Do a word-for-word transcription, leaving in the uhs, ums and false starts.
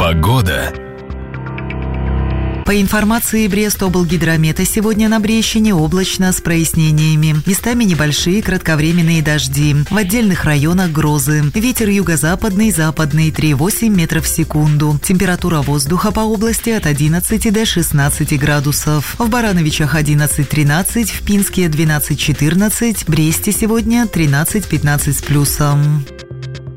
Погода. По информации Брест-облгидромета, сегодня на Брещине облачно с прояснениями. Местами небольшие кратковременные дожди. В отдельных районах грозы. Ветер юго-западный, западный три-восемь метров в секунду. Температура воздуха по области от одиннадцати до шестнадцати градусов. В Барановичах одиннадцать-тринадцать, в Пинске двенадцать-четырнадцать, в Бресте сегодня тринадцать-пятнадцать с плюсом.